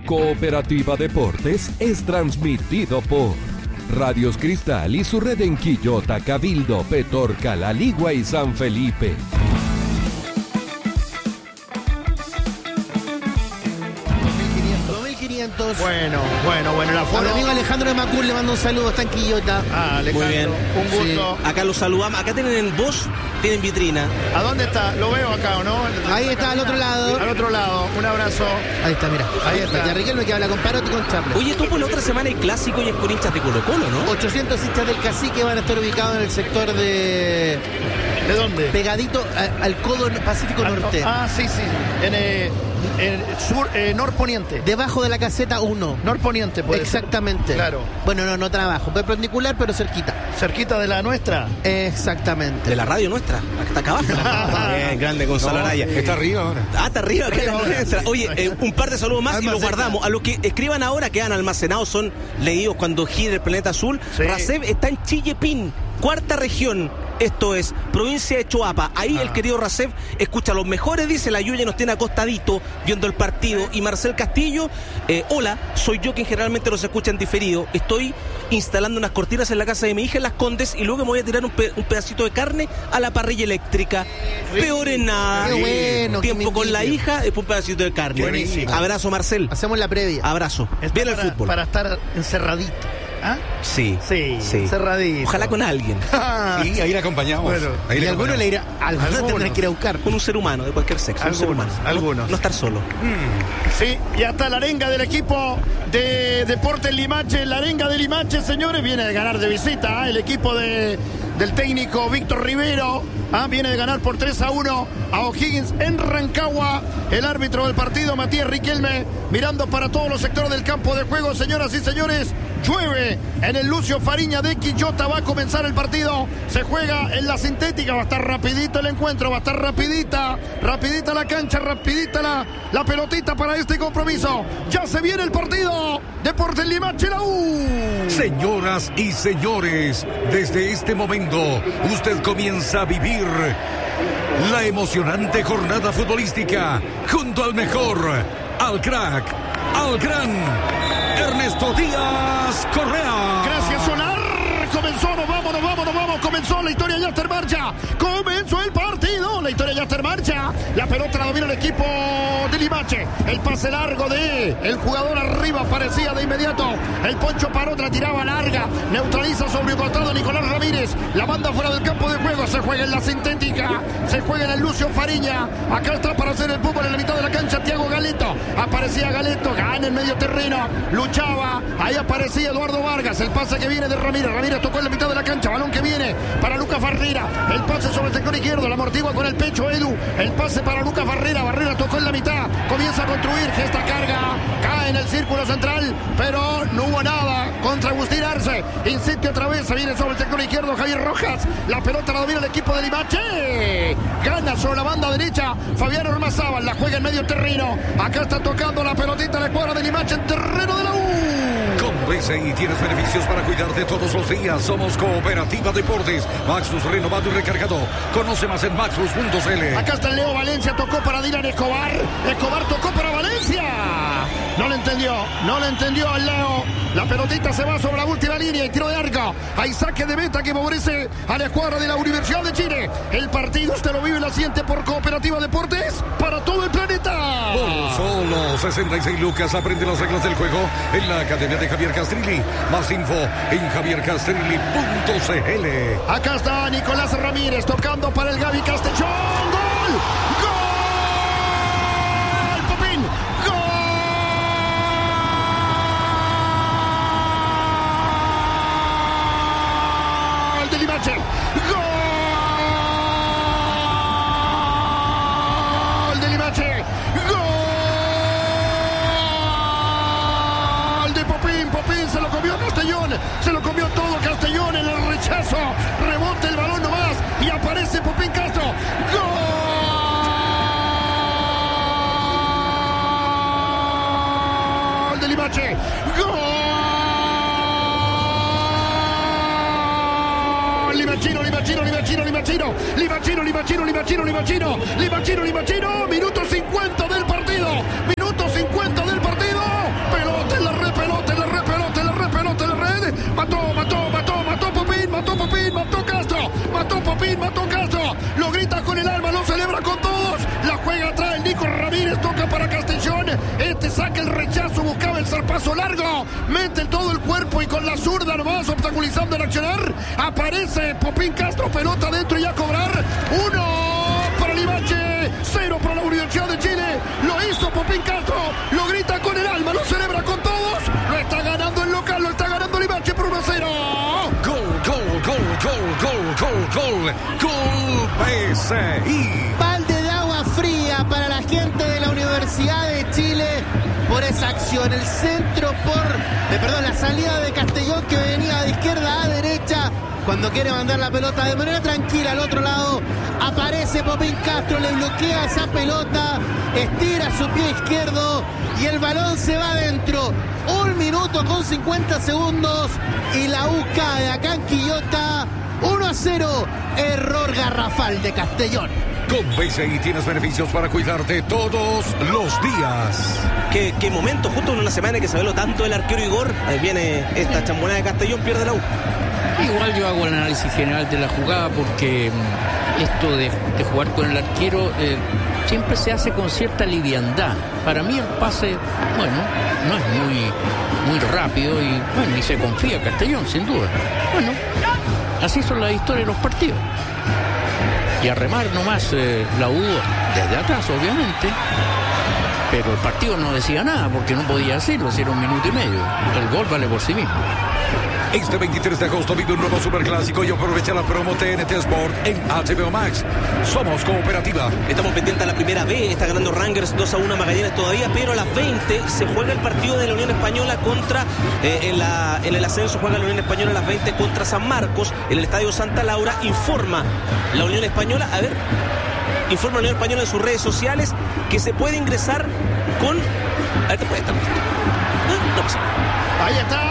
Cooperativa Deportes es transmitido por Radios Cristal y su red en Quillota, Cabildo, Petorca, La Ligua y San Felipe. Bueno, el aforo. Al amigo Alejandro de Macul le mando un saludo, está en Quillota. Alejandro, muy bien. Un gusto. Sí. Acá los saludamos. Acá tienen voz, tienen vitrina. ¿A dónde está? Lo veo acá, ¿o no? Ahí está, al otro lado. Al otro lado, un abrazo. Ahí está, mira. Ahí está. Ya Riquelme que habla con Parotti y con Chaplin. Oye, tú por la otra semana hay clásico y es con hinchas de Colo-Colo, ¿no? 800 hinchas del Cacique van a estar ubicados en el sector de... ¿De dónde? Pegadito al codo Pacífico Norte. Sí. En sur, norponiente. Debajo de la caseta 1. Norponiente, puede exactamente. Ser. Claro. Bueno, no trabajo. Perpendicular, pero cerquita. ¿Cerquita de la nuestra? Exactamente. De la radio nuestra. Está acá abajo. Bien, grande Gonzalo Araya. Está arriba ahora. Está arriba, acá en la nuestra. Oye, un par de saludos más y los guardamos. A los que escriban ahora quedan almacenados, son leídos cuando gire el planeta azul. Sí. Raseb está en Chillepín, cuarta región. Esto es provincia de Choapa. Ahí el querido Raseb escucha los mejores, dice. La Yuya nos tiene acostadito viendo el partido. Y Marcel Castillo, hola, soy yo quien generalmente los escucha en diferido. Estoy instalando unas cortinas en la casa de mi hija en Las Condes y luego me voy a tirar un pedacito de carne a la parrilla eléctrica. Peor en nada. Qué bueno, tiempo con la hija, después un pedacito de carne. Buenísimo. Abrazo, Marcel. Hacemos la previa. Abrazo. Viene el fútbol. Para estar encerradito. ¿Ah? Sí. Cerradito. Ojalá con alguien. Sí, ahí le acompañamos. Bueno, ahí Y alguno le irá. Algunos tendrán que ir a buscar. Con un ser humano de cualquier sexo. Un ser humano. Algunos. No estar solo. Sí, ya está la arenga del equipo de Deportes Limache. La arenga de Limache, señores, viene de ganar de visita. El equipo del técnico Víctor Rivero. Viene de ganar por 3-1 a O'Higgins en Rancagua. El árbitro del partido, Matías Riquelme, mirando para todos los sectores del campo de juego. Señoras y señores, llueve en el Lucio Fariña de Quillota. Va a comenzar el partido. Se juega en la sintética. Va a estar rapidito el encuentro. Va a estar rapidita la cancha, rapidita la pelotita para este compromiso. Ya se viene el partido. Deportes Limache, la U. Señoras y señores, desde este momento usted comienza a vivir la emocionante jornada futbolística junto al mejor, al crack, al gran Ernesto Díaz Correa. Gracias, Solar. Comenzó, nos vamos. Comenzó la historia, ya está en marcha. Comenzó el partido, la historia ya está en marcha. La pelota la domina el equipo de Limache. El pase largo de el jugador arriba aparecía de inmediato. El Poncho Parot la tiraba larga. Neutraliza sobre un costado Nicolás Ramírez. La banda fuera del campo de juego. Se juega en la sintética. Se juega en el Lucio Fariña. Acá está para hacer el fútbol en la mitad de la cancha Thiago Galeto. Aparecía Galeto, gana en medio terreno. Luchaba. Ahí aparecía Eduardo Vargas. El pase que viene de Ramírez. Ramírez tocó en la mitad de la cancha. Balón que viene para Lucas Farrera. El pase sobre el sector izquierdo. La amortigua con el pecho Edu. El pase para Lucas Farrera. Barrera tocó en la mitad. Comienza a construir. Gesta carga. Cae en el círculo central. Pero no hubo nada contra Agustín Arce. Insiste otra vez. Se viene sobre el sector izquierdo Javier Rojas. La pelota la domina el equipo de Limache. Gana sobre la banda derecha Fabián Ormazábal. La juega en medio terreno. Acá está tocando la pelotita la escuadra de Limache en terreno de la U. Con BCI tienes beneficios para cuidarte todos los días. Somos Cooperativa Deportes. Maxus renovado y recargado. Conoce más en maxus.cl. Acá está el Leo Valencia. Tocó para Dylan Escobar. Escobar tocó para Valencia. No le entendió el Leo. La pelotita se va sobre la última línea y tiro de arco. Hay saque de meta que favorece a la escuadra de la Universidad de Chile. El partido usted lo vive y lo siente por Cooperativa Deportes para todo el planeta. Por solo 66 lucas aprende las reglas del juego en la Academia de Javier Castrilli. Más info en javiercastrilli.cl. Acá está Nicolás Ramírez tocando para el Gaby Castellón. ¡Gol! ¡Gol! ¡Popín! ¡Gol! ¡De Limache! ¡Gol! ¡De Limache! ¡Gol! ¡De Popín! Popín se lo comió Castellón. Se lo comió todo Castellón en el rechazo. Rebota el balón nomás y aparece Popín Castro. ¡Gol de Limache! ¡Gol! Limachino. Minuto 50 del partido. paso largo, mete todo el cuerpo y con la zurda nomás obstaculizando el accionar. Aparece Popín Castro, pelota dentro y a cobrar. 1 para Limache, 0 para la Universidad de Chile. Lo hizo Popín Castro, lo grita con el alma, lo celebra con todos. Lo está ganando el local, lo está ganando Limache por 1-0. Gol PSI. Balde de agua fría para la gente de la Universidad de Chile por esa acción. El centro la salida de Castellón, que venía de izquierda a derecha. Cuando quiere mandar la pelota de manera tranquila al otro lado, aparece Popín Castro, le bloquea esa pelota, estira su pie izquierdo y el balón se va adentro. 1 minuto con 50 segundos y la U cae acá en Quillota. 1-0, error garrafal de Castellón. Con PSI tienes beneficios para cuidarte todos los días. Qué momento, justo en una semana que se veló tanto el arquero Igor. Ahí viene esta chambonada de Castellón, pierde la U. Igual yo hago el análisis general de la jugada porque esto de jugar con el arquero siempre se hace con cierta liviandad. Para mí el pase, bueno, no es muy rápido y se confía Castellón, sin duda. Bueno, así son las historias de los partidos. Y a remar nomás la U desde atrás, obviamente. Pero el partido no decía nada porque no podía hacerlo, si era 1 minuto y medio. El gol vale por sí mismo. Este 23 de agosto vive un nuevo superclásico y aprovecha la promo TNT Sport en HBO Max. Somos cooperativa. Estamos pendientes a la primera B, está ganando Rangers 2-1 a Magallanes todavía, pero a las 20 se juega el partido de la Unión Española contra, en el ascenso juega la Unión Española a las 20 contra San Marcos, en el Estadio Santa Laura. Informa la Unión Española, informa la Unión Española en sus redes sociales que se puede ingresar con... A ver, te puede estar listo. No pasa nada. Ahí está.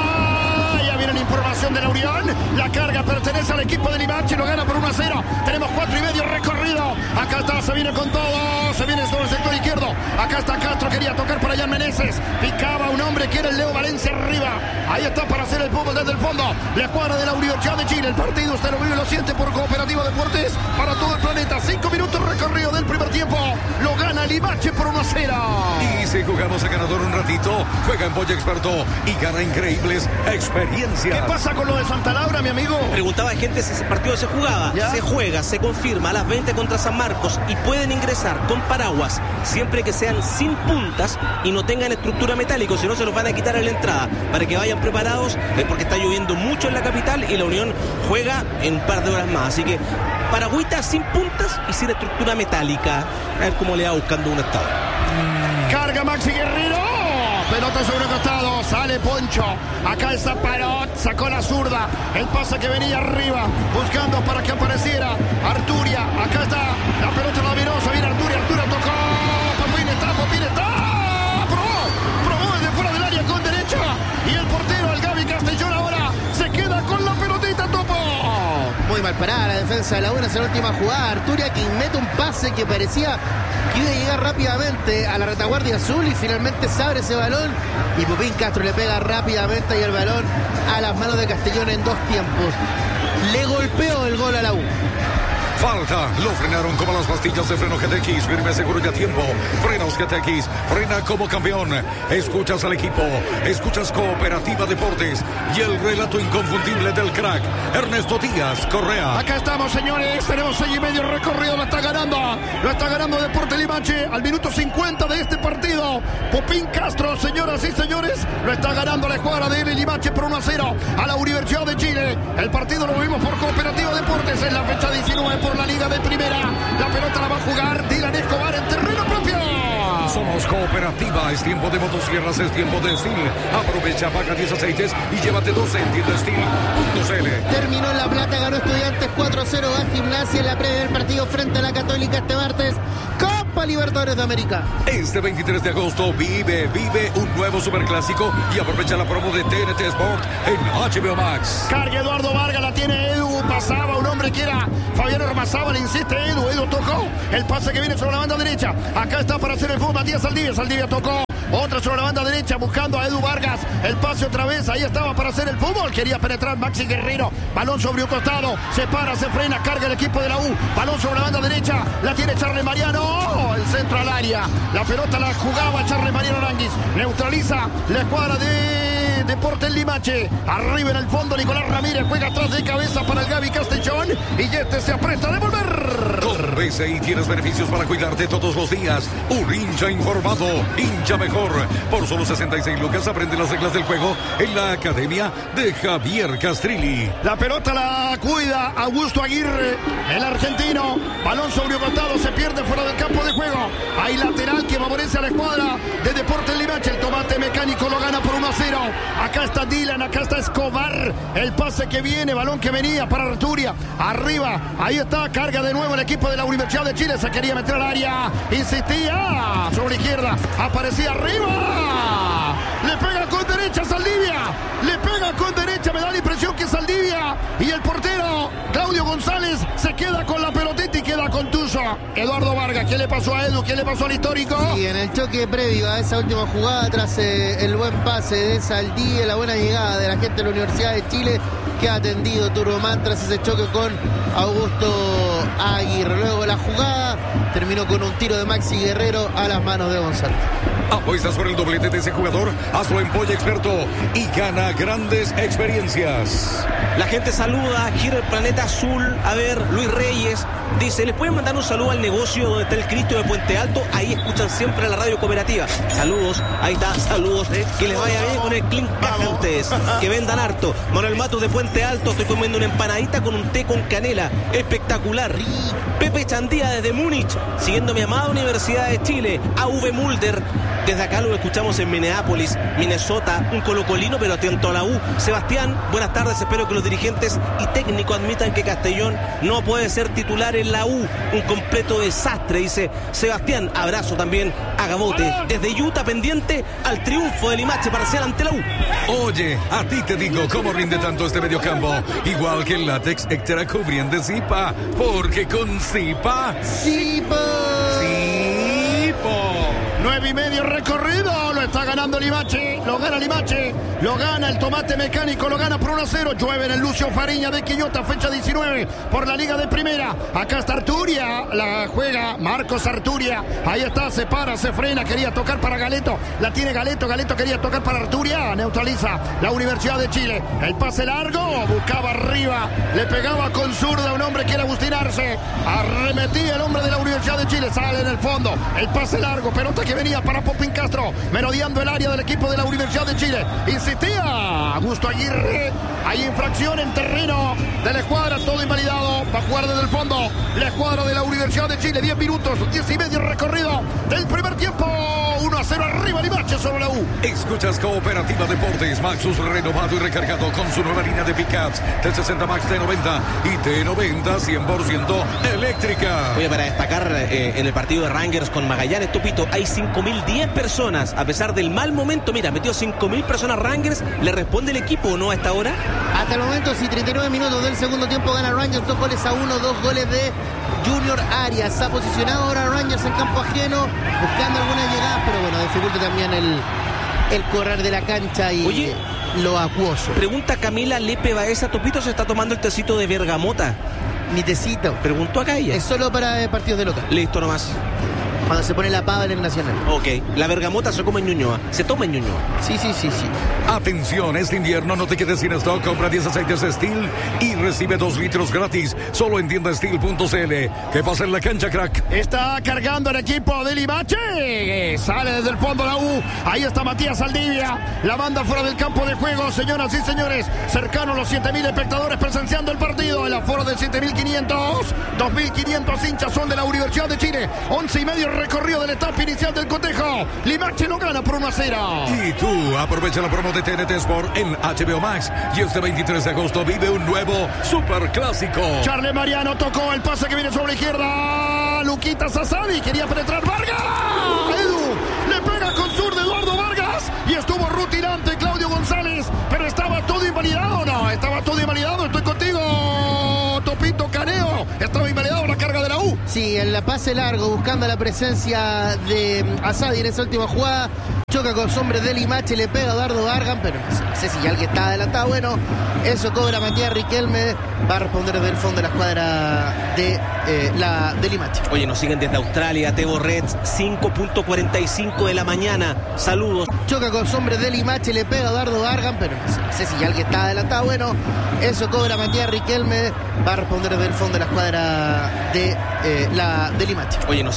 La información de la Unión, la carga pertenece al equipo de Limache, lo gana por 1-0. Tenemos 4,5 recorrido. Acá está, se viene con todo, se viene sobre el sector izquierdo. Acá está Castro, quería tocar para Jan Meneses, picaba un hombre que era el Leo Valencia arriba. Ahí está para hacer el fútbol desde el fondo. La escuadra de la Universidad de Chile. El partido usted lo vive y lo siente por Cooperativa Deportes para todo el planeta. 5 minutos recorrido del primer tiempo. Lo gana Limache por 1-0. Y si jugamos a ganador un ratito, juega en Boya Experto y gana increíbles experiencias. ¿Qué pasa con lo de Santa Laura, mi amigo? Preguntaba a gente si ese partido se jugaba. ¿Ya? Se juega, se confirma a las 20 contra San Marcos y pueden ingresar con paraguas siempre que sean sin puntas y no tengan estructura metálica, si no se los van a quitar en la entrada para que vayan preparados, porque está lloviendo mucho en la capital y la Unión juega en un par de horas más. Así que paragüitas sin puntas y sin estructura metálica. A ver cómo le va buscando un estado. Carga Maxi Guerrero. Pelota sobre el costado, sale Poncho. Acá está Parot, sacó la zurda. El pase que venía arriba, buscando para que apareciera Arturia. Acá está, la pelota la dominó, se viene Arturia tocó. Popín está. Probó desde fuera del área con derecha. Y el portero, el Gaby Castellón, ahora se queda con la pelotita, Topo. Muy mal parada la defensa de la UNA en la última jugada. Arturia, que mete un pase que parecía que iba a llegar rápidamente a la retaguardia azul y finalmente se abre ese balón y Popín Castro le pega rápidamente y el balón a las manos de Castellón en 2 tiempos. Le golpeó el gol a la U. Falta, lo frenaron como las pastillas de freno GTX, firme, seguro y a tiempo. Frenos GTX, frena como campeón. Escuchas al equipo, escuchas Cooperativa Deportes y el relato inconfundible del crack, Ernesto Díaz Correa. Acá estamos, señores, tenemos 6,5 recorrido, lo está ganando Deportes Limache al minuto 50 de este partido. Popín Castro, señoras y señores, lo está ganando la escuadra de Limache por 1-0 a la Universidad de Chile. El partido lo vimos por Cooperativa Deportes en la fecha 19 por la Liga de Primera. La pelota la va a jugar Dylan Escobar en terreno propio. Somos Cooperativa, es tiempo de motosierras, es tiempo de Steel. Aprovecha, paga 10 aceites y llévate 12 en tiendasteel.cl. Terminó en La Plata, ganó Estudiantes 4-0 a Gimnasia en la previa del partido frente a la Católica este martes. Copa Libertadores de América. Este 23 de agosto vive un nuevo superclásico y aprovecha la promo de TNT Sport en HBO Max. Carga Eduardo Vargas, la tiene Edu, pasaba un hombre que era Fabián Ormazábal, insiste Edu tocó el pase que viene sobre la banda derecha. Acá está para hacer el fútbol Matías Saldivia tocó. Otra sobre la banda derecha buscando a Edu Vargas. El pase otra vez. Ahí estaba para hacer el fútbol. Quería penetrar Maxi Guerrero. Balón sobre un costado. Se para, se frena. Carga el equipo de la U. Balón sobre la banda derecha. La tiene Charles Mariano. El centro al área. La pelota la jugaba Charles Mariano Arangui. Celis. Neutraliza la escuadra de Deportes Limache. Arriba en el fondo Nicolás Ramírez juega atrás de cabeza para el Gaby Castellón. Y este se apresta a devolver. Con BCI tienes beneficios para cuidarte todos los días. Un hincha informado, hincha mejor. Por solo 66 lucas aprende las reglas del juego en la academia de Javier Castrilli. La pelota la cuida Augusto Aguirre, el argentino. Balón sobre un costado, se pierde fuera del campo de juego. Hay lateral que favorece a la escuadra de Deportes Limache. El tomate mecánico lo gana por 1-0. Acá está Dylan, acá está Escobar. El pase que viene, balón que venía para Arturia. Arriba, ahí está, carga de nuevo el equipo de la Universidad de Chile. Se quería meter al área, insistía sobre izquierda, aparecía arriba. Le pega con derecha Saldivia. Le pega con derecha, me da la impresión que Saldivia. Y el portero Claudio González se queda con la pelotita y queda contuso. Eduardo Vargas, ¿qué le pasó a Edu? ¿Qué le pasó al histórico? Sí, en el choque previo a esa última jugada, tras el buen pase de Saldivia, la buena llegada de la gente de la Universidad de Chile, que ha atendido Turomán tras ese choque con Augusto Aguirre. Luego la jugada terminó con un tiro de Maxi Guerrero a las manos de González. Apuestas por el doblete de ese jugador, hazlo en Polla Experto y gana grandes experiencias. La gente saluda, gira el planeta azul. A ver, Luis Reyes dice, ¿les pueden mandar un saludo al negocio donde está el Cristo de Puente Alto? Ahí escuchan siempre la radio cooperativa. Saludos, ahí está, saludos. Que les vaya bien con el Clean Cajantes, que vendan harto. Manuel Matos de Puente Alto, estoy comiendo una empanadita con un té con canela. Espectacular. Pepe Chandía desde Múnich, siguiendo mi amada Universidad de Chile. AV Mulder, desde acá lo escuchamos en Minneapolis, Minnesota, un colocolino pero atento a la U. Sebastián, buenas tardes, espero que los dirigentes y técnicos admitan que Castellón no puede ser titular en la U. Un completo desastre, dice Sebastián. Abrazo también a Gabote, desde Utah, pendiente al triunfo del Limache parcial ante la U. Oye, a ti te digo cómo rinde tanto este mediocampo. Igual que el látex extra cubriente Zipa, porque con Zipa... ¡Zipa! 9:30 recorrido, lo está ganando Limache, lo gana Limache, lo gana el tomate mecánico, lo gana por 1-0. Llueve en el Lucio Fariña de Quillota, fecha 19 por la Liga de Primera. Acá está Arturia, la juega Marcos Arturia, ahí está, se para, se frena, quería tocar para Galeto, la tiene Galeto, Galeto quería tocar para Arturia, neutraliza la Universidad de Chile. El pase largo, buscaba arriba, le pegaba con zurda un hombre que era Agustín Arce, arremetía el hombre de la Universidad de Chile, sale en el fondo, el pase largo, pelota que venía para Popín Castro, merodeando el área del equipo de la Universidad de Chile. Insistía Augusto Aguirre. Hay infracción en terreno de la escuadra, todo invalidado. Va a jugar desde el fondo la escuadra de la Universidad de Chile. 10 minutos, 10:30 recorrido del primer tiempo. 1-0 arriba Limache sobre la U. Escuchas Cooperativa Deportes, Maxus renovado y recargado con su nueva línea de pickups T60 Max, T90 y T90 100% eléctrica. Oye, para destacar en el partido de Rangers con Magallanes, Topito, hay 5.010 personas, a pesar del mal momento. Mira, metió 5.000 personas Rangers. ¿Le responde el equipo o no a esta hora? Hasta el momento, sí, 39 minutos del segundo tiempo gana Rangers, 2-1, 2 goles de Junior Arias. Se ha posicionado ahora Rangers en campo ajeno, buscando algunas llegadas, pero bueno, dificulta también el correr de la cancha y Oye, lo acuoso. Pregunta Camila Lepe Baeza, Topito se está tomando el tecito de bergamota. Mi tecito. Preguntó acá ella. Es solo para partidos de local. Listo nomás. Cuando se pone la pava en el Nacional. Ok, la bergamota se come en Ñuñoa. Se toma en Ñuñoa. Sí. Atención, este invierno no te quedes sin stock. Compra 10 aceites Steel y recibe 2 litros gratis. Solo en tiendasteel.cl. ¿Qué pasa en la cancha, crack? Está cargando el equipo de Limache. Sale desde el fondo la U. Ahí está Matías Saldivia. La banda fuera del campo de juego, señoras y señores. Cercano a los 7.000 espectadores presenciando el partido. El aforo de 7.500. 2.500 hinchas son de la Universidad de Chile. 11:30 recorrido de la etapa inicial del cotejo. Limache no gana por 1-0. Y tú aprovecha la promo de TNT Sport en HBO Max. Y este 23 de agosto vive un nuevo superclásico. Charles Mariano tocó el pase que viene sobre la izquierda. Luquita Sassadi quería penetrar. Vargas. Edu le pega con zurda Eduardo Vargas. Y estuvo rutilante Claudio González. Pero estaba todo invalidado. No, estaba todo invalidado. Estoy contigo, Topito Caneo. Estaba invalidado la carga de la U. Sí, en la pase largo, buscando la presencia de Asadi en esa última jugada. choca con su hombre de Limache, le pega a Eduardo Vargas, pero no sé si alguien está adelantado. Bueno, eso cobra Matías Riquelme, va a responder desde el fondo de la escuadra de Limache. Oye, nos siguen desde Australia, Tebo Reds, 5:45 de la mañana. Saludos. Choca con su hombre de Limache, le pega a Eduardo Vargas, pero no sé si alguien está adelantado. Bueno, eso cobra Matías Riquelme, va a responder desde el fondo de la escuadra de Limache. Oye, nos